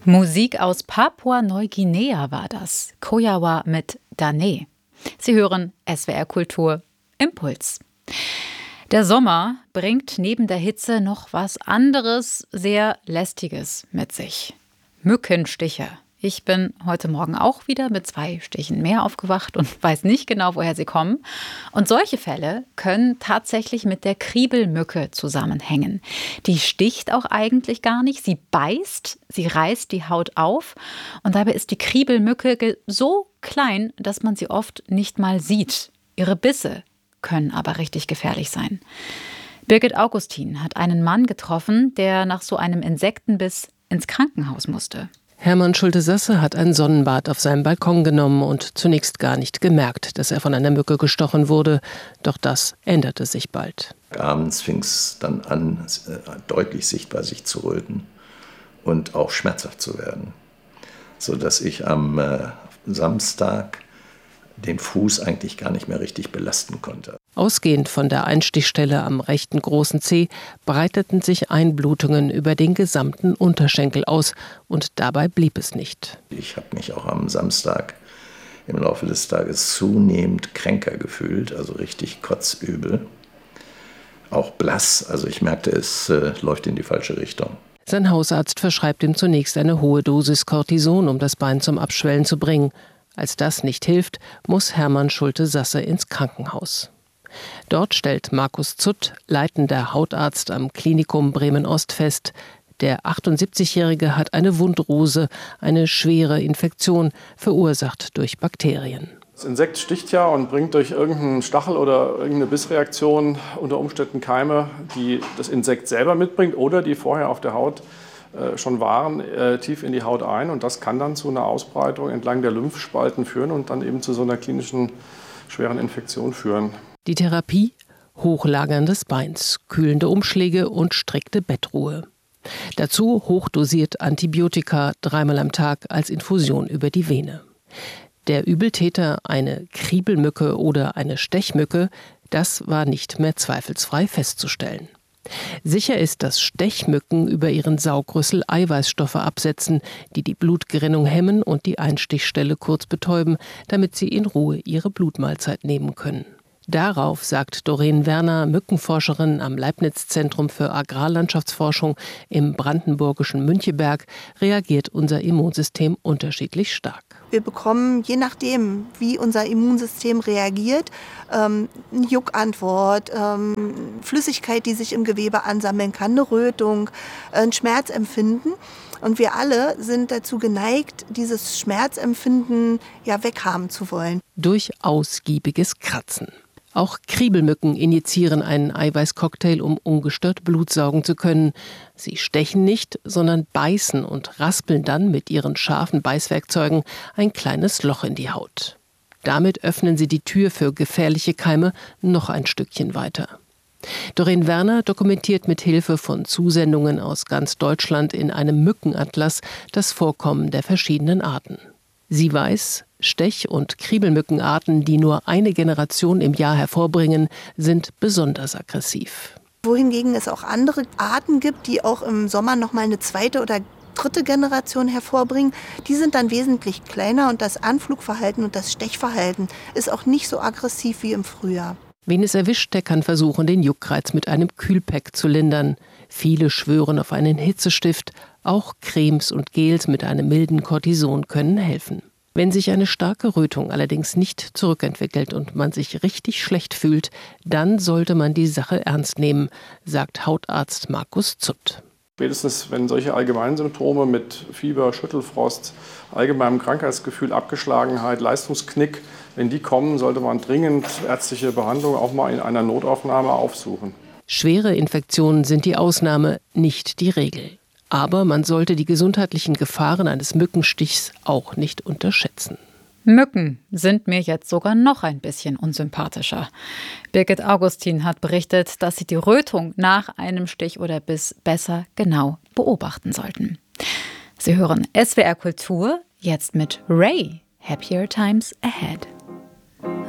Musik aus Papua-Neuguinea war das. Kojawa mit Dane. Sie hören SWR Kultur Impuls. Der Sommer bringt neben der Hitze noch was anderes, sehr Lästiges mit sich. Mückenstiche. Ich bin heute Morgen auch wieder mit 2 Stichen mehr aufgewacht und weiß nicht genau, woher sie kommen. Und solche Fälle können tatsächlich mit der Kriebelmücke zusammenhängen. Die sticht auch eigentlich gar nicht. Sie beißt, sie reißt die Haut auf. Und dabei ist die Kriebelmücke so klein, dass man sie oft nicht mal sieht. Ihre Bisse können aber richtig gefährlich sein. Birgit Augustin hat einen Mann getroffen, der nach so einem Insektenbiss ins Krankenhaus musste. Hermann Schulte-Sasse hat ein Sonnenbad auf seinem Balkon genommen und zunächst gar nicht gemerkt, dass er von einer Mücke gestochen wurde. Doch das änderte sich bald. Abends fing es dann an, deutlich sichtbar sich zu röten und auch schmerzhaft zu werden, sodass ich am Samstag den Fuß eigentlich gar nicht mehr richtig belasten konnte. Ausgehend von der Einstichstelle am rechten großen Zeh breiteten sich Einblutungen über den gesamten Unterschenkel aus und dabei blieb es nicht. Ich habe mich auch am Samstag im Laufe des Tages zunehmend kränker gefühlt, also richtig kotzübel. Auch blass, also ich merkte, es läuft in die falsche Richtung. Sein Hausarzt verschreibt ihm zunächst eine hohe Dosis Cortison, um das Bein zum Abschwellen zu bringen. Als das nicht hilft, muss Hermann Schulte-Sasse ins Krankenhaus. Dort stellt Markus Zutt, leitender Hautarzt am Klinikum Bremen-Ost, fest, der 78-Jährige hat eine Wundrose, eine schwere Infektion, verursacht durch Bakterien. Das Insekt sticht ja und bringt durch irgendeinen Stachel oder irgendeine Bissreaktion unter Umständen Keime, die das Insekt selber mitbringt oder die vorher auf der Haut schon waren, tief in die Haut ein. Und das kann dann zu einer Ausbreitung entlang der Lymphspalten führen und dann eben zu so einer klinischen schweren Infektion führen. Die Therapie? Hochlagern des Beins, kühlende Umschläge und strikte Bettruhe. Dazu hochdosiert Antibiotika 3-mal am Tag als Infusion über die Vene. Der Übeltäter, eine Kriebelmücke oder eine Stechmücke, das war nicht mehr zweifelsfrei festzustellen. Sicher ist, dass Stechmücken über ihren Saugrüssel Eiweißstoffe absetzen, die die Blutgerinnung hemmen und die Einstichstelle kurz betäuben, damit sie in Ruhe ihre Blutmahlzeit nehmen können. Darauf, sagt Doreen Werner, Mückenforscherin am Leibniz-Zentrum für Agrarlandschaftsforschung im brandenburgischen Müncheberg, reagiert unser Immunsystem unterschiedlich stark. Wir bekommen, je nachdem, wie unser Immunsystem reagiert, eine Juckantwort, Flüssigkeit, die sich im Gewebe ansammeln kann, eine Rötung, ein Schmerzempfinden. Und wir alle sind dazu geneigt, dieses Schmerzempfinden weghaben zu wollen. Durch ausgiebiges Kratzen. Auch Kriebelmücken injizieren einen Eiweißcocktail, um ungestört Blut saugen zu können. Sie stechen nicht, sondern beißen und raspeln dann mit ihren scharfen Beißwerkzeugen ein kleines Loch in die Haut. Damit öffnen sie die Tür für gefährliche Keime noch ein Stückchen weiter. Doreen Werner dokumentiert mit Hilfe von Zusendungen aus ganz Deutschland in einem Mückenatlas das Vorkommen der verschiedenen Arten. Sie weiß, Stech- und Kriebelmückenarten, die nur eine Generation im Jahr hervorbringen, sind besonders aggressiv. Wohingegen es auch andere Arten gibt, die auch im Sommer noch mal eine 2. oder 3. Generation hervorbringen. Die sind dann wesentlich kleiner und das Anflugverhalten und das Stechverhalten ist auch nicht so aggressiv wie im Frühjahr. Wen es erwischt, der kann versuchen, den Juckreiz mit einem Kühlpack zu lindern. Viele schwören auf einen Hitzestift. Auch Cremes und Gels mit einem milden Cortison können helfen. Wenn sich eine starke Rötung allerdings nicht zurückentwickelt und man sich richtig schlecht fühlt, dann sollte man die Sache ernst nehmen, sagt Hautarzt Markus Zutt. Spätestens, wenn solche Allgemeinsymptome mit Fieber, Schüttelfrost, allgemeinem Krankheitsgefühl, Abgeschlagenheit, Leistungsknick, wenn die kommen, sollte man dringend ärztliche Behandlung auch mal in einer Notaufnahme aufsuchen. Schwere Infektionen sind die Ausnahme, nicht die Regel. Aber man sollte die gesundheitlichen Gefahren eines Mückenstichs auch nicht unterschätzen. Mücken sind mir jetzt sogar noch ein bisschen unsympathischer. Birgit Augustin hat berichtet, dass sie die Rötung nach einem Stich oder Biss besser genau beobachten sollten. Sie hören SWR Kultur jetzt mit Ray. Happier Times Ahead.